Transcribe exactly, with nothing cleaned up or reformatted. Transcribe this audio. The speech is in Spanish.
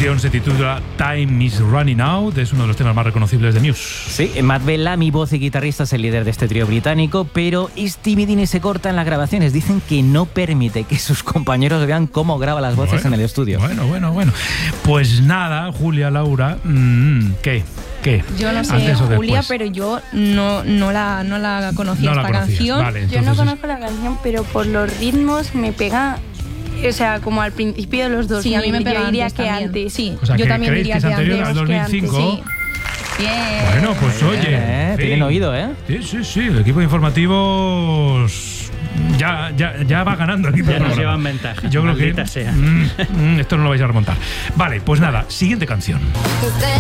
canción se titula Time is Running Out, es uno de los temas más reconocibles de Muse. Sí, Matt Bellamy, voz y guitarrista, es el líder de este trío británico, pero Stevie Dean se corta en las grabaciones. Dicen que no permite que sus compañeros vean cómo graba las voces bueno, en el estudio. Bueno, bueno, bueno. Pues nada, Julia, Laura, mmm, ¿qué? ¿Qué? Yo no sé, Julia, después. pero yo no, no, la, no la conocía no esta la canción. Vale, yo no conozco la canción, pero por los ritmos me pega... O sea, como al principio de los dos Sí, mil, a mí me pega yo diría antes que también. antes. Sí, o sea, yo que también diría que es que anterior antes. al dos mil cinco. Sí. Bien. Bueno, pues oye. Eh, sí. Tienen oído, ¿eh? Sí, sí, sí. El equipo de informativos ya, ya, ya va ganando aquí. Ya nos llevan ventaja. Yo creo que sea. Mm, mm, esto no lo vais a remontar. Vale, pues nada, siguiente canción.